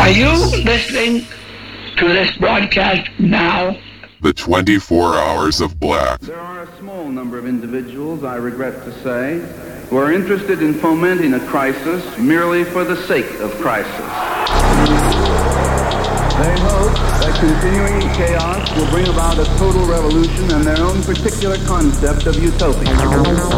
Are you listening to this broadcast now? The 24 Hours of Black. There are a small number of individuals, I regret to say, who are interested in fomenting a crisis merely for the sake of crisis. They hope that continuing chaos will bring about a total revolution and their own particular concept of utopia.